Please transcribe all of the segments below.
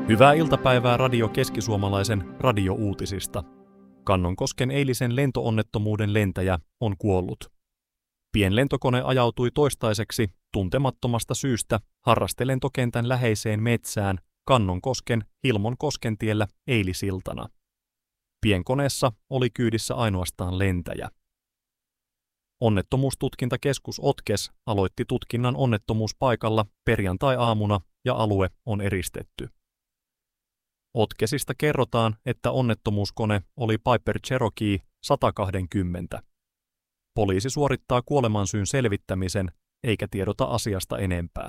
Hyvää iltapäivää Radio Keski-Suomalaisen radiouutisista. Kannonkosken eilisen lentoonnettomuuden lentäjä on kuollut. Pienlentokone ajautui toistaiseksi tuntemattomasta syystä harrastelentokentän läheiseen metsään Kannonkosken Hilmon koskentiellä eilisiltana. Pienkoneessa oli kyydissä ainoastaan lentäjä. Onnettomuustutkintakeskus OTKES aloitti tutkinnan onnettomuuspaikalla perjantai-aamuna ja alue on eristetty. OTKESista kerrotaan, että onnettomuuskone oli Piper Cherokee 120. Poliisi suorittaa kuolemansyyn selvittämisen eikä tiedota asiasta enempää.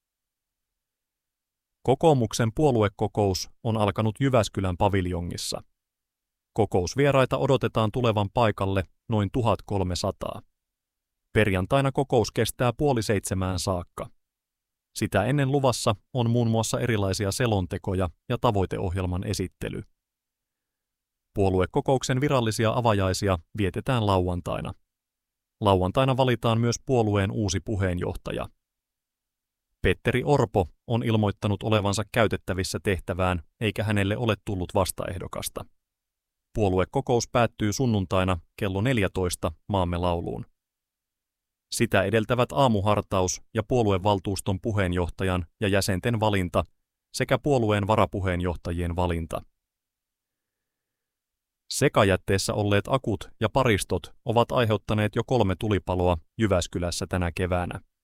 Kokoomuksen puoluekokous on alkanut Jyväskylän paviljongissa. Kokousvieraita odotetaan tulevan paikalle noin 1300. Perjantaina kokous kestää 6:30 saakka. Sitä ennen luvassa on muun muassa erilaisia selontekoja ja tavoiteohjelman esittely. Puoluekokouksen virallisia avajaisia vietetään lauantaina. Lauantaina valitaan myös puolueen uusi puheenjohtaja. Petteri Orpo on ilmoittanut olevansa käytettävissä tehtävään, eikä hänelle ole tullut vastaehdokasta. Puoluekokous päättyy sunnuntaina kello 14 maamme lauluun. Sitä edeltävät aamuhartaus ja puoluevaltuuston puheenjohtajan ja jäsenten valinta sekä puolueen varapuheenjohtajien valinta. Sekajätteessä olleet akut ja paristot ovat aiheuttaneet jo 3 tulipaloa Jyväskylässä tänä keväänä.